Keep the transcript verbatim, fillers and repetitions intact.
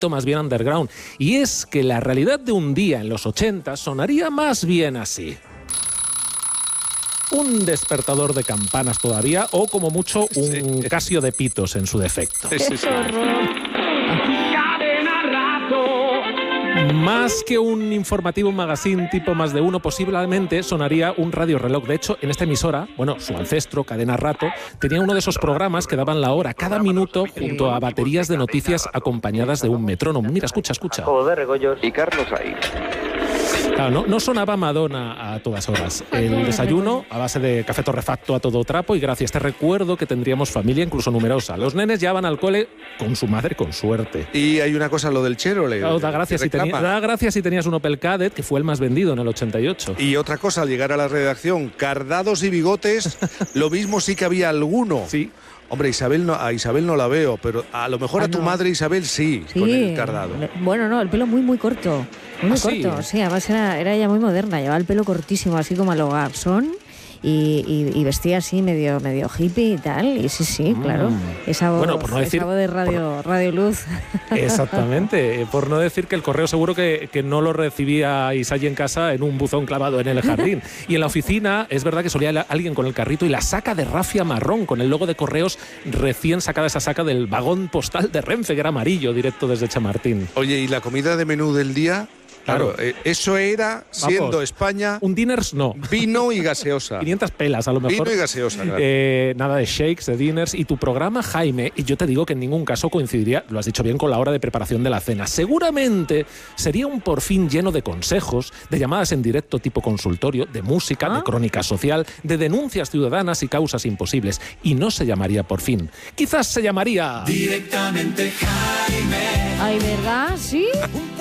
más bien underground. Y es que la realidad de un día en los ochenta sonaría más bien así. Un despertador de campanas todavía, o como mucho un sí. Casio de pitos en su defecto. Sí, sí, sí. Más que un informativo, un magazine tipo más de uno, posiblemente sonaría un radioreloj. De hecho, en esta emisora, bueno, su ancestro, Cadena Rato, tenía uno de esos programas que daban la hora cada minuto junto a baterías de noticias acompañadas de un metrónomo. Mira, escucha, escucha. Joder, Regoyos y Carlos ahí. Claro, no, no sonaba Madonna a todas horas. El desayuno a base de café torrefacto a todo trapo y gracias. Te recuerdo que tendríamos familia incluso numerosa. Los nenes ya van al cole con su madre con suerte. Y hay una cosa, lo del Chevrolet. Claro, da gracias, si tenía, da gracias si tenías un Opel Kadett, que fue el más vendido en el ochenta y ocho. Y otra cosa, al llegar a la redacción, cardados y bigotes, lo mismo sí que había alguno. Sí. Hombre, Isabel no, a Isabel no la veo, pero a lo mejor ah, a tu no. madre Isabel sí, sí, con el cardado. Bueno, no, el pelo muy, muy corto. Muy ¿Ah, corto, sí? sí, además era, era ella muy moderna, llevaba el pelo cortísimo, así como a lo Garzón. Y, y, y vestía así medio medio hippie y tal, y sí, sí, claro, esa voz, bueno, por no decir, esa voz de radio, por, Radio Luz. Exactamente, por no decir que el correo seguro que, que no lo recibía Isai en casa en un buzón clavado en el jardín. Y en la oficina es verdad que solía alguien con el carrito y la saca de rafia marrón con el logo de correos recién sacada, esa saca del vagón postal de Renfe, que era amarillo, directo desde Chamartín. Oye, ¿y la comida de menú del día? Claro, eh, eso era, siendo Vamos, España... Un diners no. Vino y gaseosa. quinientas pelas, a lo mejor. Vino y gaseosa, claro. Eh, nada de shakes, de diners. Y tu programa, Jaime, y yo te digo que en ningún caso coincidiría, lo has dicho bien, con la hora de preparación de la cena. Seguramente sería un por fin lleno de consejos, de llamadas en directo tipo consultorio, de música, ¿Ah? de crónica social, de denuncias ciudadanas y causas imposibles. Y no se llamaría por fin. Quizás se llamaría... Directamente Jaime. Ay, ¿verdad? ¿Sí?